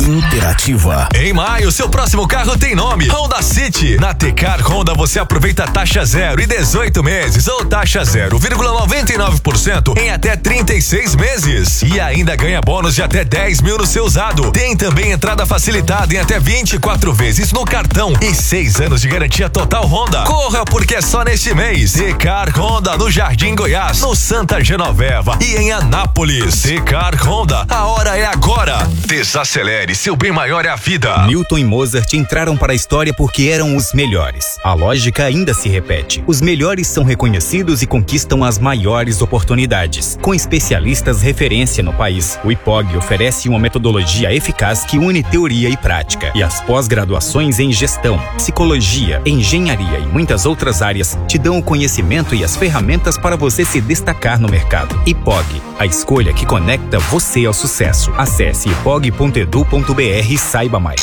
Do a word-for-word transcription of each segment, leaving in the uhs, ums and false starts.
Interativa. Em maio, seu próximo carro tem nome: Honda City. Na Tecar Honda você aproveita taxa zero e dezoito meses ou taxa zero vírgula noventa e nove por cento em até trinta e seis meses. E ainda ganha bônus de até dez mil no seu usado. Tem também entrada facilitada em até vinte e quatro vezes no cartão e seis anos de garantia total Honda. Corra porque é só neste mês. Tecar Honda no Jardim Goiás, no Santa Genoveva e em Anápolis. Tecar Honda, a hora é agora. Desacelere, seu bem maior é a vida. Newton e Mozart entraram para a história porque eram os melhores. A lógica ainda se repete. Os melhores são reconhecidos e conquistam as maiores oportunidades. Com especialistas referência no país, o I P O G oferece uma metodologia eficaz que une teoria e prática. E as pós-graduações em gestão, psicologia, engenharia e muitas outras áreas te dão o conhecimento e as ferramentas para você se destacar no mercado. I P O G, a escolha que conecta você ao sucesso. Acesse ipog ponto edu ponto br e saiba mais.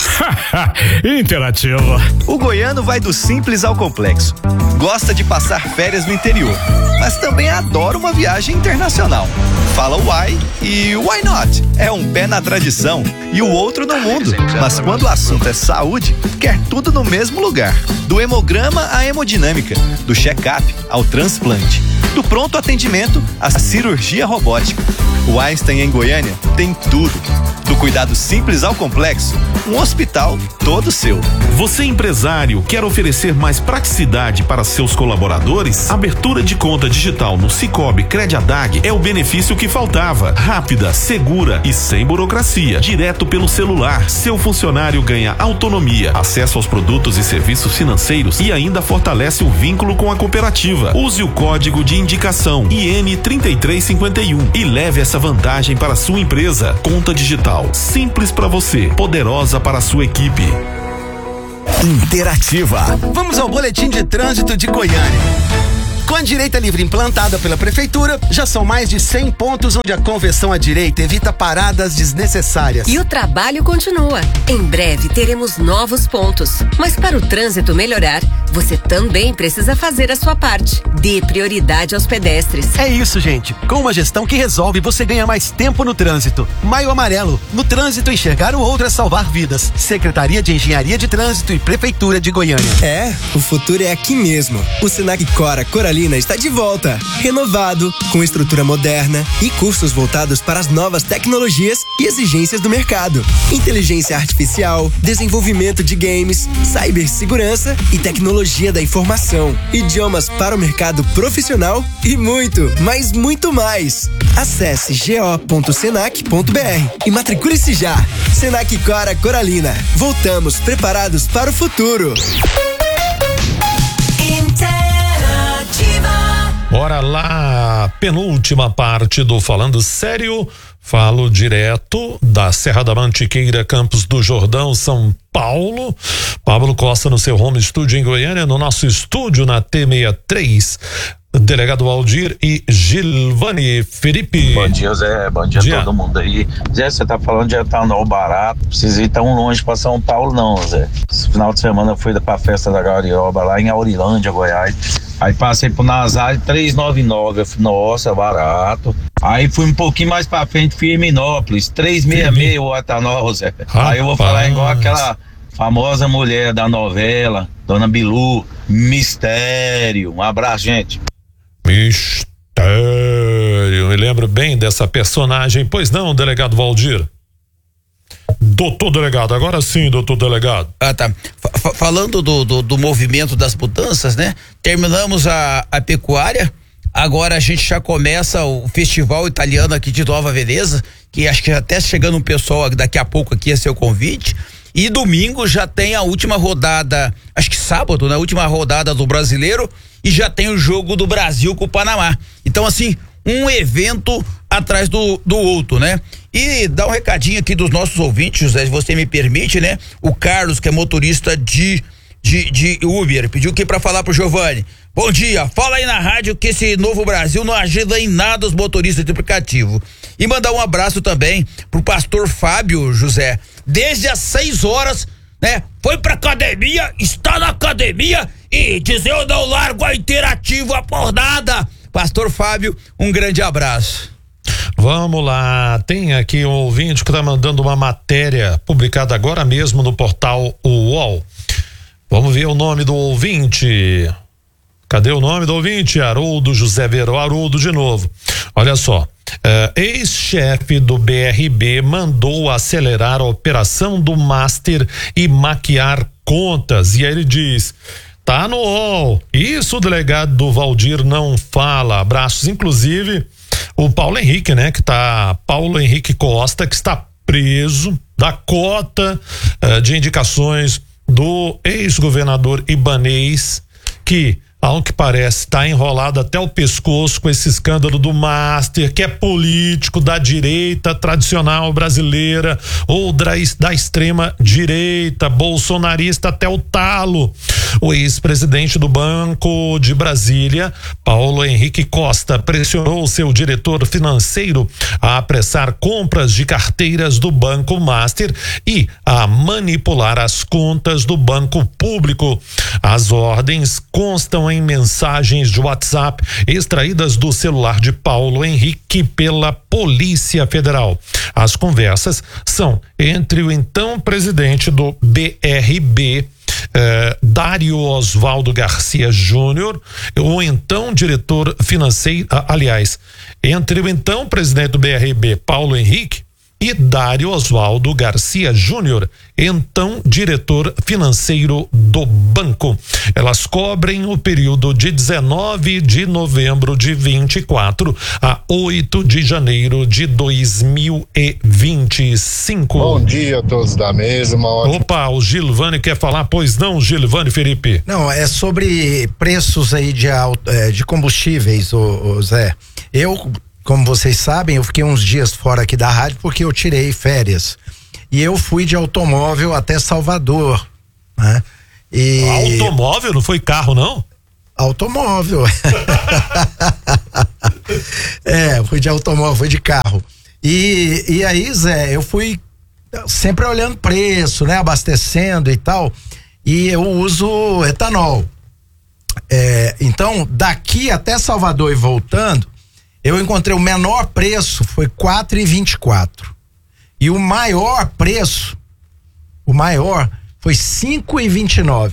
Interativa. O goiano vai do simples ao complexo. Gosta de passar férias no interior, mas também adora uma viagem internacional. Fala why e why not? É um pé na tradição e o outro no mundo. Mas quando o assunto é saúde, quer tudo no mesmo lugar. Do hemograma à hemodinâmica, do check-up ao transplante, do pronto atendimento à cirurgia robótica. O Einstein em Goiânia tem tudo. Do cuidado simples ao complexo, um hospital todo seu. Você, empresário, quer oferecer mais praticidade para seus colaboradores? Abertura de conta digital no Cicobi Crediadag é o benefício que faltava. Rápida, segura e sem burocracia. Direto pelo celular. Seu funcionário ganha autonomia, acesso aos produtos e serviços financeiros e ainda fortalece o vínculo com a cooperativa. Use o código de indicação I N trinta e três cinquenta e um e leve essa vantagem para a sua empresa. Conta digital, simples para você, poderosa para a sua equipe. Interativa. Vamos ao boletim de trânsito de Goiânia. Com a direita livre implantada pela prefeitura, já são mais de cem pontos onde a conversão à direita evita paradas desnecessárias. E o trabalho continua. Em breve teremos novos pontos. Mas para o trânsito melhorar, você também precisa fazer a sua parte. Dê prioridade aos pedestres. É isso, gente. Com uma gestão que resolve, você ganha mais tempo no trânsito. Maio Amarelo. No trânsito, enxergar o outro é salvar vidas. Secretaria de Engenharia de Trânsito e Prefeitura de Goiânia. É, o futuro é aqui mesmo. O Senac Cora Coralina está de volta, renovado, com estrutura moderna e cursos voltados para as novas tecnologias e exigências do mercado. Inteligência artificial, desenvolvimento de games, cibersegurança e tecnologia da informação, idiomas para o mercado profissional e muito, mas muito mais. Acesse go ponto senac ponto br e matricule-se já. Senac Cora Coralina. Voltamos preparados para o futuro. Bora lá, penúltima parte do Falando Sério. Falo direto da Serra da Mantiqueira, Campos do Jordão, São Paulo. Pablo Costa no seu home studio em Goiânia, no nosso estúdio na T sessenta e três. Delegado Aldir e Gilvani Felipe. Bom dia, Zé. Bom dia, dia a todo mundo aí. Zé, você tá falando de etanol barato. Não precisa ir tão longe pra São Paulo, não, Zé. Esse final de semana eu fui pra festa da Gaurioba lá em Aurilândia, Goiás. Aí passei pro Nazário trezentos e noventa e nove. Eu falei, nossa, barato. Aí fui um pouquinho mais pra frente, fui em Herminópolis, trezentos e sessenta e seis o etanol, Zé. Rapaz. Aí eu vou falar igual aquela famosa mulher da novela, Dona Bilu, Mistério. Um abraço, gente. Mistério, me lembro bem dessa personagem, pois não, delegado Valdir? Doutor delegado, agora sim, doutor delegado. Ah, tá. F- falando do, do, do movimento das mudanças, né? Terminamos a, a pecuária, agora a gente já começa o festival italiano aqui de Nova Veneza, que acho que até chegando um pessoal daqui a pouco aqui a seu convite. E domingo já tem a última rodada, acho que sábado, né? A última rodada do Brasileiro, e já tem o jogo do Brasil com o Panamá. Então, assim, um evento atrás do, do outro, né? E dá um recadinho aqui dos nossos ouvintes, José, se você me permite, né? O Carlos, que é motorista de, de, de Uber, pediu aqui pra falar pro Giovani. Bom dia, fala aí na rádio que esse novo Brasil não ajuda em nada os motoristas de aplicativo. E mandar um abraço também pro pastor Fábio, José, desde as seis horas, né? Foi pra academia, está na academia e diz eu não largo a Interativa por nada. Pastor Fábio, um grande abraço. Vamos lá, tem aqui um ouvinte que está mandando uma matéria publicada agora mesmo no portal U O L. Vamos ver o nome do ouvinte. Cadê o nome do ouvinte? Haroldo José Veró, Haroldo de novo. Olha só, uh, ex-chefe do B R B mandou acelerar a operação do Master e maquiar contas. E aí ele diz, tá no U O L, isso o delegado do Valdir não fala. Abraços, inclusive o Paulo Henrique, né? Que tá, Paulo Henrique Costa, que está preso da cota uh, de indicações do ex-governador Ibanez, que, ao que parece, está enrolado até o pescoço com esse escândalo do Master, que é político da direita tradicional brasileira ou da, da extrema direita, bolsonarista até o talo. O ex-presidente do Banco de Brasília, Paulo Henrique Costa, pressionou seu diretor financeiro a apressar compras de carteiras do Banco Master e a manipular as contas do banco público. As ordens constam em mensagens de WhatsApp extraídas do celular de Paulo Henrique pela Polícia Federal. As conversas são entre o então presidente do B R B, eh, Dário Osvaldo Garcia Júnior, o então diretor financeiro, aliás, entre o então presidente do B R B, Paulo Henrique, e Dário Osvaldo Garcia Júnior, então diretor financeiro do banco. Elas cobrem o período de dezenove de novembro de vinte e quatro a oito de janeiro de dois mil e vinte e cinco. Bom dia a todos da mesa. Uma ótima... Opa, o Gilvani quer falar? Pois não, Gilvani Felipe. Não, é sobre preços aí de, de combustíveis, ô, ô Zé. Eu, como vocês sabem, eu fiquei uns dias fora aqui da rádio porque eu tirei férias. E eu fui de automóvel até Salvador, né? E... Automóvel? Não foi carro, não? Automóvel. É, fui de automóvel, fui de carro. E, e aí, Zé, eu fui sempre olhando preço, né? Abastecendo e tal. E eu uso etanol. É, então, daqui até Salvador e voltando, eu encontrei o menor preço, foi quatro e vinte e quatro. E o maior preço, o maior, foi cinco e vinte e nove.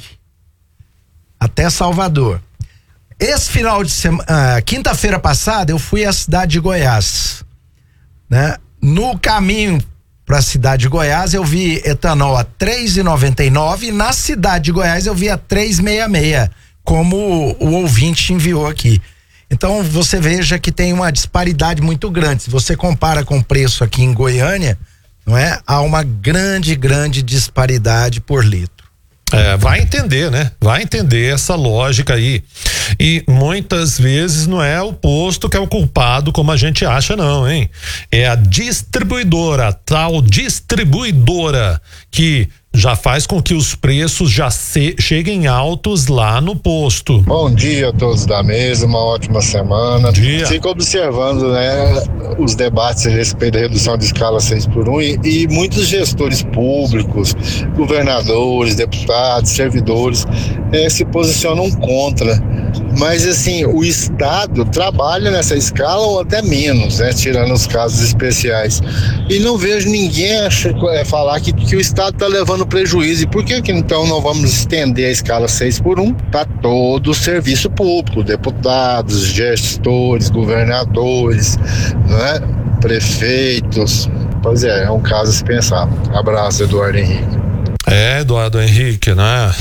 Até Salvador. Esse final de semana, ah, quinta-feira passada, eu fui à cidade de Goiás, né? No caminho para a cidade de Goiás, eu vi etanol a três e noventa e nove, e na cidade de Goiás eu vi a três e sessenta e seis, como o, o ouvinte enviou aqui. Então você veja que tem uma disparidade muito grande. Se você compara com o preço aqui em Goiânia, não é? Há uma grande, grande disparidade por litro. É, vai entender, né? Vai entender essa lógica aí. E muitas vezes não é o posto que é o culpado, como a gente acha, não, hein? É a distribuidora, a tal distribuidora, que já faz com que os preços já se, cheguem altos lá no posto. Bom dia a todos da mesa, uma ótima semana. Dia. Fico observando, né, os debates a respeito da redução de escala seis por um e, e muitos gestores públicos, governadores, deputados, servidores eh, se posicionam contra. Mas assim, o Estado trabalha nessa escala ou até menos, né, tirando os casos especiais. E não vejo ninguém acha, é, falar que, que o Estado está levando prejuízo. E por que que então não vamos estender a escala seis por um para todo o serviço público, deputados, gestores, governadores, né, prefeitos? Pois é, é um caso a se pensar. Abraço, Eduardo Henrique. É, Eduardo Henrique, né?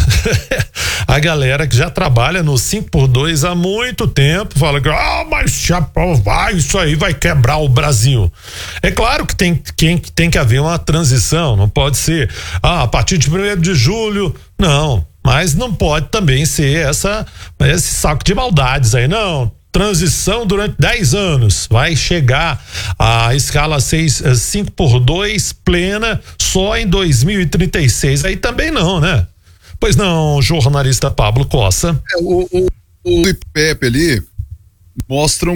A galera que já trabalha no cinco por dois há muito tempo fala que, ah, mas já vai, isso aí vai quebrar o Brasil. É claro que tem, tem, tem que haver uma transição, não pode ser, ah, a partir de primeiro de julho, não, mas não pode também ser essa, esse saco de maldades aí, não. Transição durante dez anos, vai chegar a escala cinco por dois plena só em dois mil e trinta e seis, aí também não, né? Pois não, jornalista Pablo Costa. É, o, o, o I P E P ali mostram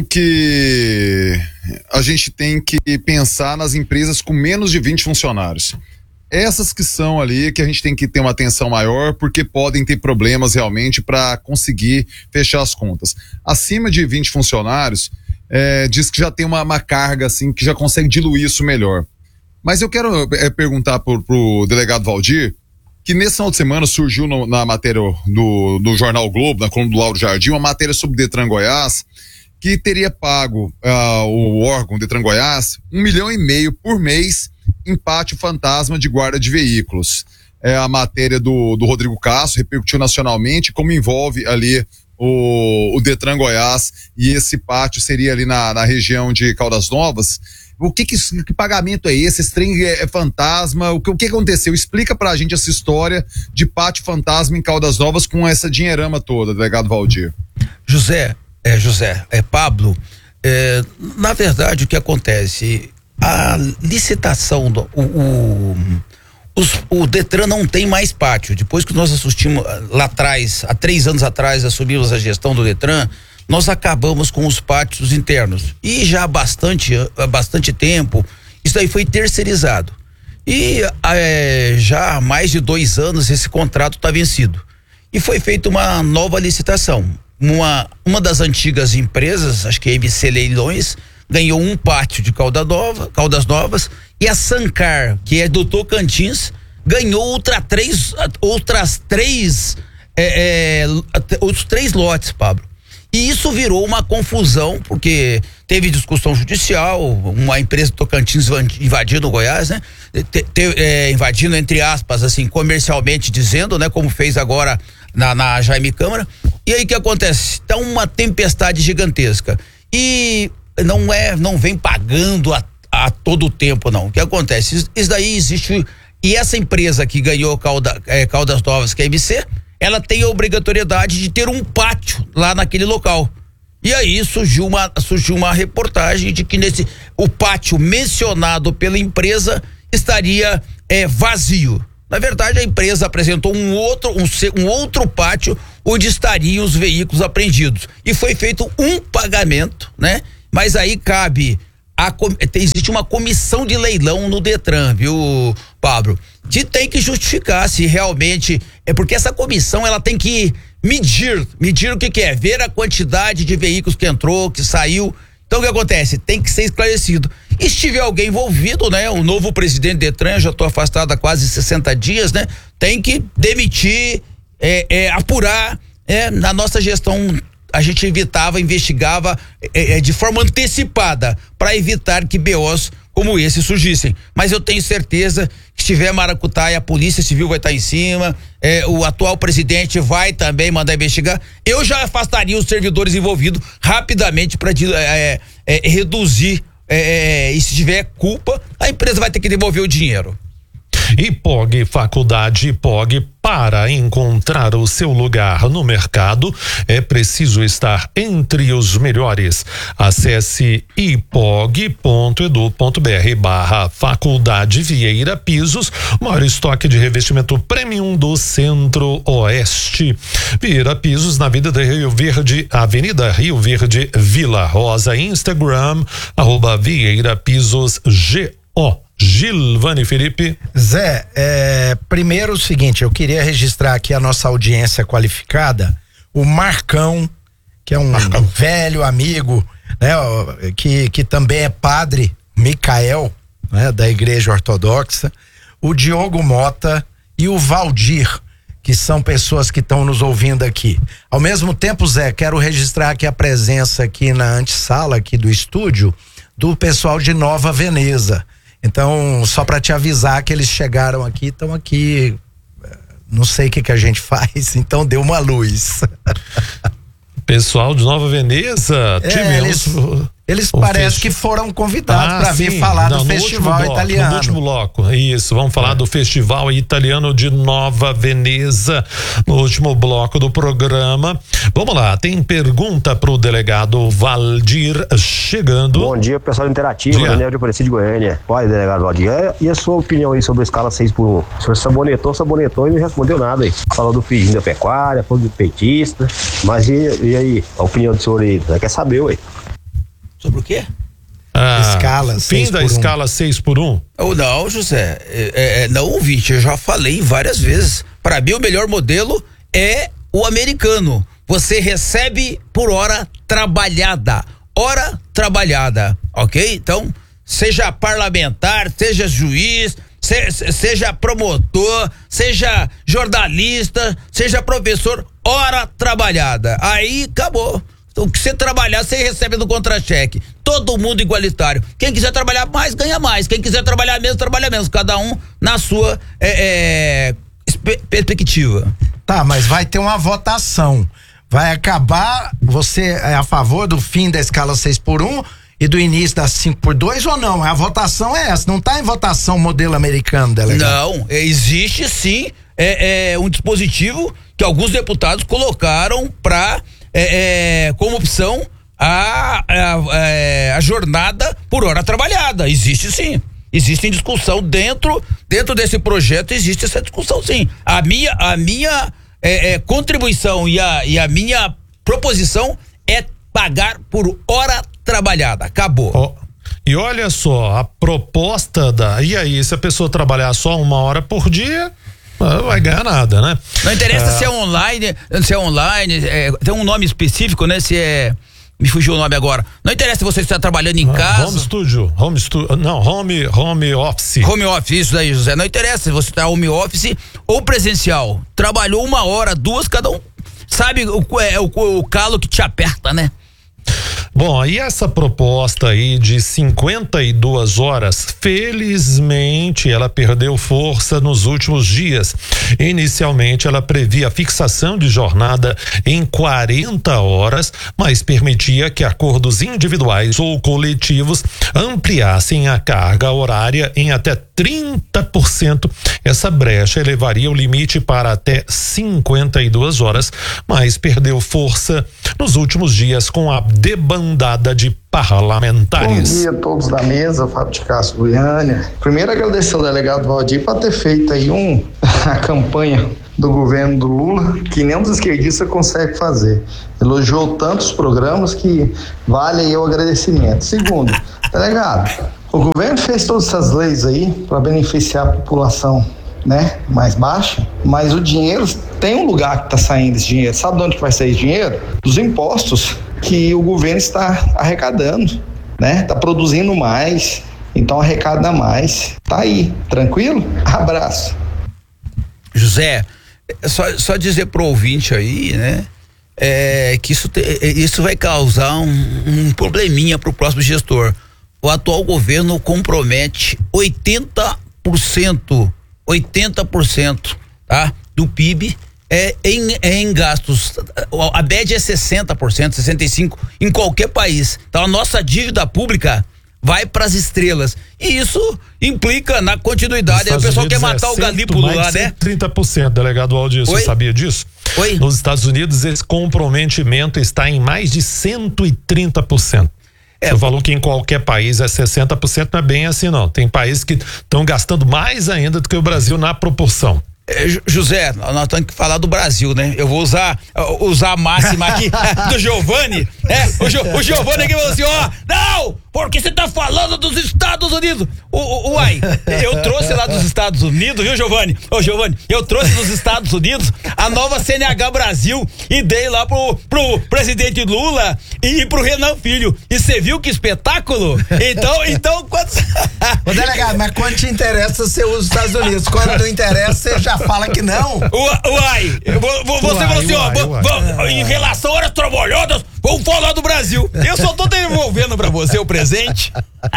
que a gente tem que pensar nas empresas com menos de vinte funcionários. Essas que são ali que a gente tem que ter uma atenção maior, porque podem ter problemas realmente para conseguir fechar as contas. Acima de vinte funcionários, é, diz que já tem uma, uma carga assim que já consegue diluir isso melhor. Mas eu quero é, perguntar pro, pro delegado Valdir, que nesse final de semana surgiu no, na matéria do, do Jornal Globo, na coluna do Lauro Jardim, uma matéria sobre o Detran Goiás, que teria pago uh, o órgão Detran Goiás um milhão e meio por mês em pátio fantasma de guarda de veículos. É a matéria do, do Rodrigo Castro, repercutiu nacionalmente, como envolve ali o, o Detran Goiás, e esse pátio seria ali na, na região de Caldas Novas. O que, que, que pagamento é esse? Esse trem é, é fantasma? O que, o que aconteceu? Explica pra gente essa história de pátio fantasma em Caldas Novas com essa dinheirama toda, delegado Valdir. José, é José, é Pablo, é, na verdade o que acontece, a licitação, do, o, o, os, o Detran não tem mais pátio. Depois que nós assistimos lá atrás, há três anos atrás, assumimos a gestão do Detran, nós acabamos com os pátios internos. E já há bastante, há bastante tempo, isso aí foi terceirizado. E é, já há mais de dois anos esse contrato está vencido. E foi feita uma nova licitação. Uma, uma das antigas empresas, acho que a M C Leilões, ganhou um pátio de Calda Nova, Caldas Novas, e a Sancar, que é do Tocantins, ganhou outra três, outras três, é, é, outros três lotes, Pablo. E isso virou uma confusão, porque teve discussão judicial, uma empresa do Tocantins invadindo o Goiás, né? Te, te, é, invadindo, entre aspas, assim, comercialmente dizendo, né? Como fez agora na, na Jaime Câmara. E aí o que acontece? Tá uma tempestade gigantesca. E não é, não vem pagando a, a todo tempo, não. O que acontece? Isso, isso daí existe. E essa empresa que ganhou Calda, é, Caldas Novas, que é a M C, ela tem a obrigatoriedade de ter um pátio lá naquele local. E aí surgiu uma, surgiu uma reportagem de que nesse, o pátio mencionado pela empresa estaria é, vazio. Na verdade, a empresa apresentou um outro, um, um outro pátio onde estariam os veículos apreendidos. E foi feito um pagamento, né? Mas aí cabe a, existe uma comissão de leilão no Detran, viu, Pablo? Que tem que justificar se realmente é, porque essa comissão ela tem que medir, medir o que que é, ver a quantidade de veículos que entrou, que saiu. Então o que acontece? Tem que ser esclarecido. E se tiver alguém envolvido, né? O novo presidente do Detran, eu já estou afastado há quase sessenta dias, né? Tem que demitir, é, é, apurar, é, na nossa gestão a gente evitava, investigava é, é, de forma antecipada para evitar que B Os como esse surgissem. Mas eu tenho certeza que se tiver maracutaia, a Polícia Civil vai estar em cima, é, o atual presidente vai também mandar investigar. Eu já afastaria os servidores envolvidos rapidamente para é, é, reduzir, é, e se tiver culpa, a empresa vai ter que devolver o dinheiro. IPOG, Faculdade IPOG, para encontrar o seu lugar no mercado é preciso estar entre os melhores. Acesse ipog ponto edu ponto br barra Faculdade Vieira Pisos, maior estoque de revestimento premium do Centro-Oeste. Vieira Pisos, na Avenida Rio Verde, Avenida Rio Verde, Vila Rosa, Instagram, arroba Vieira Pisos G O. Gilvani Felipe. Zé, é, primeiro o seguinte, eu queria registrar aqui a nossa audiência qualificada, o Marcão, que é um Marcão. velho amigo, né, que, que também é padre, Micael, né, da Igreja Ortodoxa, o Diogo Mota e o Valdir, que são pessoas que estão nos ouvindo aqui. Ao mesmo tempo, Zé, quero registrar aqui a presença aqui na antessala aqui do estúdio do pessoal de Nova Veneza. Então, só para te avisar que eles chegaram aqui, estão aqui, não sei o que que a gente faz, então deu uma luz. Pessoal de Nova Veneza, é, tivemos... Eles, eles parecem festi... que foram convidados ah, para vir falar Não, do festival bloco, italiano. No último bloco, isso, vamos falar é. do festival italiano de Nova Veneza, no último bloco do programa. Vamos lá, tem pergunta pro delegado Valdir chegando. Bom dia, pessoal interativo, dia. Daniel de Aparecida de Goiânia. Olha, delegado Valdir, e a sua opinião aí sobre a escala seis por um? O senhor sabonetou, sabonetou e não respondeu nada aí. Falou do fim da pecuária, falou do peitista, mas e, e aí, a opinião do senhor aí? Quer saber, ué? Sobre o quê? Ah, escala fim da escala seis por um? Oh, não, José, é, é, não, ouvinte, eu já falei várias vezes. Para mim, o melhor modelo é o americano. Você recebe por hora trabalhada, hora trabalhada, ok? Então, seja parlamentar, seja juiz, se, seja promotor, seja jornalista, seja professor, hora trabalhada. Aí acabou. O que você trabalhar, você recebe no contra-cheque. Todo mundo igualitário. Quem quiser trabalhar mais, ganha mais. Quem quiser trabalhar menos, trabalha menos. Cada um na sua é, é, perspectiva. Tá, mas vai ter uma votação. Vai acabar, você é a favor do fim da escala seis por um e do início da cinco por dois ou não? A votação é essa, não tá em votação modelo americano, delegado? Não, existe sim é, é, um dispositivo que alguns deputados colocaram para É, é, como opção a, a, a jornada por hora trabalhada. Existe sim. Existe discussão dentro, dentro desse projeto, existe essa discussão sim. A minha, a minha é, é, contribuição e a, e a minha proposição é pagar por hora trabalhada. Acabou. Oh. E olha só, a proposta da. E aí, se a pessoa trabalhar só uma hora por dia, não vai ganhar nada, né? Não interessa é... se é online, se é online, é, tem um nome específico, né? Se é. Me fugiu o nome agora. Não interessa se você está trabalhando em casa. Home studio, home studio, não, home, home office. Home office, isso aí, José. Não interessa se você está home office ou presencial. Trabalhou uma hora, duas, cada um sabe o, é, o, o calo que te aperta, né? Bom, e essa proposta aí de cinquenta e duas horas, felizmente ela perdeu força nos últimos dias. Inicialmente ela previa a fixação de jornada em quarenta horas, mas permitia que acordos individuais ou coletivos ampliassem a carga horária em até trinta por cento. Essa brecha elevaria o limite para até cinquenta e duas horas, mas perdeu força nos últimos dias com a debandada de parlamentares. Bom dia a todos da mesa, Fábio de Castro, Goiânia. Primeiro agradecer ao delegado Valdir por ter feito aí um, a campanha do governo do Lula, que nem os esquerdistas conseguem fazer. Elogiou tantos programas que vale aí o agradecimento. Segundo, delegado, o governo fez todas essas leis aí para beneficiar a população, né, mais baixa, mas o dinheiro, tem um lugar que está saindo esse dinheiro. Sabe de onde vai sair esse dinheiro? Dos impostos que o governo está arrecadando, né? Está produzindo mais, então arrecada mais. Tá aí, tranquilo? Abraço. José, só, só dizer pro ouvinte aí, né? É, que isso, te, isso vai causar um, um probleminha pro próximo gestor. O atual governo compromete oitenta por cento, oitenta por cento, tá? Do P I B é em, é em gastos. A média é sessenta por cento, sessenta e cinco por cento em qualquer país. Então a nossa dívida pública vai para as estrelas. E isso implica na continuidade. Aí o pessoal quer matar é o Galípolo lá, né? trinta por cento, delegado Aldir, você sabia disso? Oi? Nos Estados Unidos, esse comprometimento está em mais de cento e trinta por cento. É. Você falou que em qualquer país é sessenta por cento, não é bem assim não. Tem países que estão gastando mais ainda do que o Brasil na proporção. É, José, nós temos que falar do Brasil, né? Eu vou usar, usar a máxima aqui do Giovanni, né? O, jo, o Giovanni aqui falou assim, ó, não, porque você tá falando dos Estados Unidos. O, o, uai, eu trouxe lá dos Estados Unidos, viu, Giovanni? Ô, Giovanni, eu trouxe dos Estados Unidos a nova C N H Brasil e dei lá pro, pro presidente Lula e pro Renan Filho. E você viu que espetáculo? Então, então, quando... Ô, delegado, mas quando te interessa, você usa os Estados Unidos. Quando não interessa, você já fala que não. Uai, você uai, falou assim, uai, ó, uai. Vamos, em relação a horas trabalhadas, vamos falar do Brasil. Eu só tô devolvendo pra você o presente.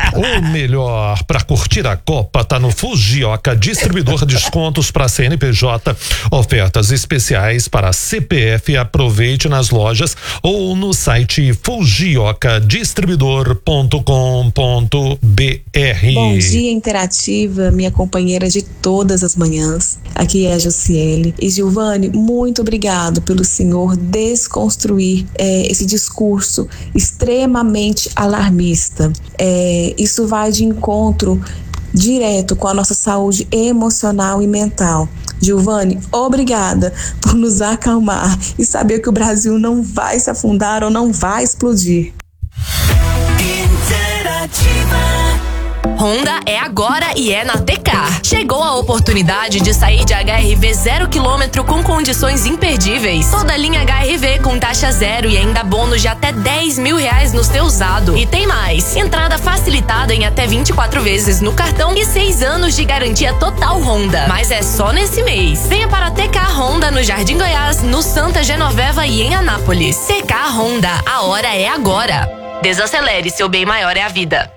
O melhor pra curtir a Copa tá no Fujioka, distribuidor de descontos para C N P J, ofertas especiais para C P F. Aproveite nas lojas ou no site fujioka distribuidor ponto com ponto b r. Bom dia, Interativa, minha companheira de todas as manhãs. Aqui é a Josiele. E Giovanni, muito obrigado pelo senhor desconstruir é, esse discurso extremamente alarmista. É, isso vai de encontro direto com a nossa saúde emocional e mental. Giovanni, obrigada por nos acalmar e saber que o Brasil não vai se afundar ou não vai explodir. Interativa. Honda é agora e é na Tecar. Chegou a oportunidade de sair de H R V zero quilômetro com condições imperdíveis. Toda a linha H R V com taxa zero e ainda bônus de até dez mil reais no seu usado. E tem mais, entrada facilitada em até vinte e quatro vezes no cartão e seis anos de garantia total Honda. Mas é só nesse mês. Venha para a T K Honda no Jardim Goiás, no Santa Genoveva e em Anápolis. T K Honda, a hora é agora. Desacelere, seu bem maior é a vida.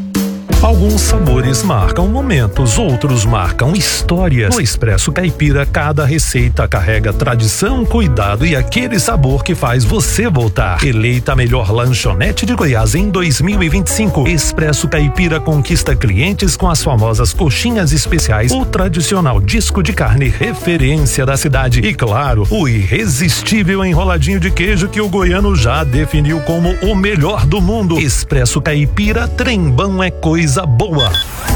Alguns sabores marcam momentos, outros marcam histórias. No Expresso Caipira, cada receita carrega tradição, cuidado e aquele sabor que faz você voltar. Eleita a melhor lanchonete de Goiás em dois mil e vinte e cinco, Expresso Caipira conquista clientes com as famosas coxinhas especiais, o tradicional disco de carne referência da cidade e, claro, o irresistível enroladinho de queijo que o goiano já definiu como o melhor do mundo. Expresso Caipira, trembão é coisa boa.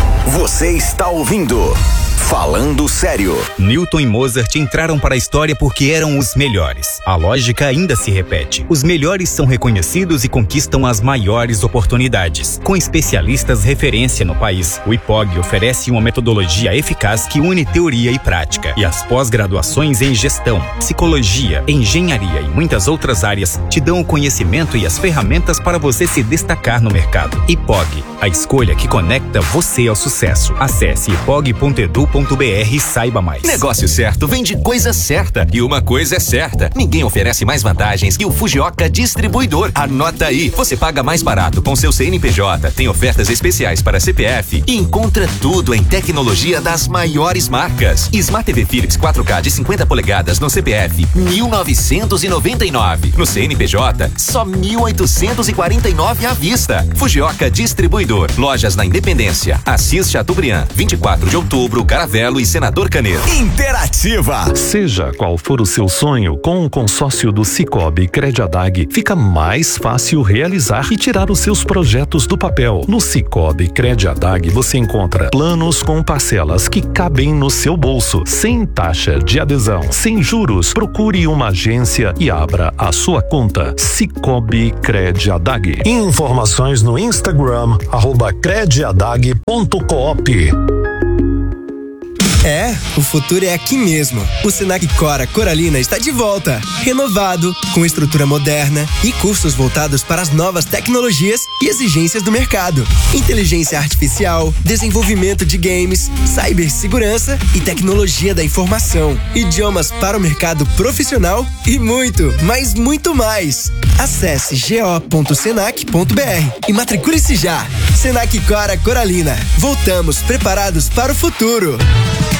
Você está ouvindo Falando Sério. Newton e Mozart entraram para a história porque eram os melhores. A lógica ainda se repete. Os melhores são reconhecidos e conquistam as maiores oportunidades. Com especialistas referência no país, o I P O G oferece uma metodologia eficaz que une teoria e prática. E as pós-graduações em gestão, psicologia, engenharia e muitas outras áreas te dão o conhecimento e as ferramentas para você se destacar no mercado. I P O G, a escolha que conecta você ao sucesso. Acesse ipog ponto edu ponto br e saiba mais. Negócio certo vem de coisa certa. E uma coisa é certa: ninguém oferece mais vantagens que o Fujioka Distribuidor. Anota aí, você paga mais barato com seu C N P J, tem ofertas especiais para C P F e encontra tudo em tecnologia das maiores marcas. Smart T V Philips quatro K de cinquenta polegadas no C P F, mil novecentos e noventa e nove. No C N P J, só mil oitocentos e quarenta e nove à vista. Fujioka Distribuidor. Lojas na Independência, Assis Chateaubriand, vinte e quatro de outubro, Caravelo e Senador Canedo. Interativa. Seja qual for o seu sonho, com o consórcio do Cicobi Crediadag fica mais fácil realizar e tirar os seus projetos do papel. No Cicobi Crediadag você encontra planos com parcelas que cabem no seu bolso, sem taxa de adesão, sem juros. Procure uma agência e abra a sua conta. Cicobi Crediadag. Informações no Instagram, arroba crediadag ponto coop. É, o futuro é aqui mesmo. O Senac Cora Coralina está de volta, renovado, com estrutura moderna e cursos voltados para as novas tecnologias e exigências do mercado. Inteligência artificial, desenvolvimento de games, cibersegurança e tecnologia da informação, idiomas para o mercado profissional e muito, mas muito mais. Acesse go ponto senac ponto br e matricule-se já. Senac Cora Coralina. Voltamos preparados para o futuro.